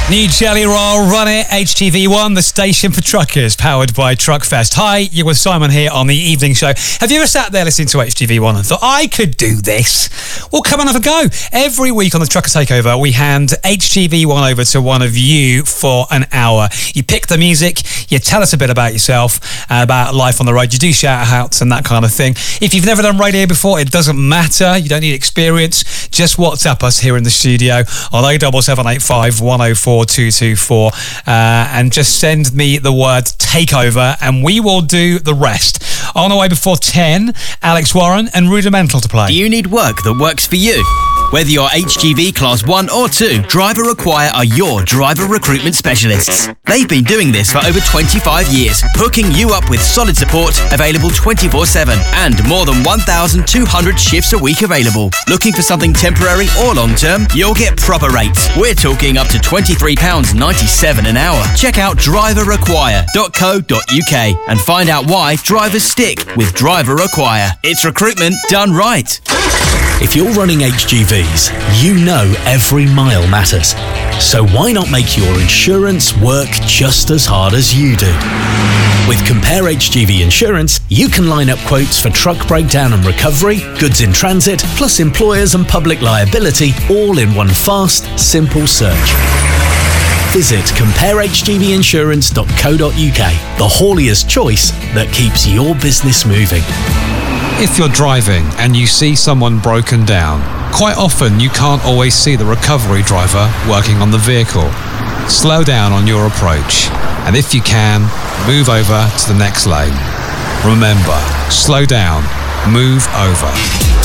New Jelly Roll, Run It, HTV1, the station for truckers, powered by Truckfest. Hi, you're with Simon here on the evening show. Have you ever sat there listening to HTV1 and thought, I could do this? Well, come and have a go. Every week on the Trucker Takeover, we hand HTV1 over to one of you for an hour. You pick the music, you tell us a bit about yourself, about life on the road, you do shout-outs and that kind of thing. If you've never done radio before, it doesn't matter. You don't need experience. Just WhatsApp us here in the studio on 07785 104 224 and just send me the word takeover and we will do the rest. On the way before 10, Alex Warren and Rudimental to play. Do you need work that works for you? Whether you're HGV Class 1 or 2, Driver Require are your driver recruitment specialists. They've been doing this for over 25 years, hooking you up with solid support, available 24/7, and more than 1,200 shifts a week available. Looking for something temporary or long-term? You'll get proper rates. We're talking up to £23.97 an hour. Check out driverrequire.co.uk and find out why drivers stick with Driver Require. It's recruitment done right. If you're running HGVs, you know every mile matters. So why not make your insurance work just as hard as you do? With Compare HGV Insurance, you can line up quotes for truck breakdown and recovery, goods in transit, plus employers and public liability, all in one fast, simple search. Visit comparehgvinsurance.co.uk, the haulier's choice that keeps your business moving. If you're driving and you see someone broken down, quite often you can't always see the recovery driver working on the vehicle. Slow down on your approach, and if you can, move over to the next lane. Remember, slow down, move over.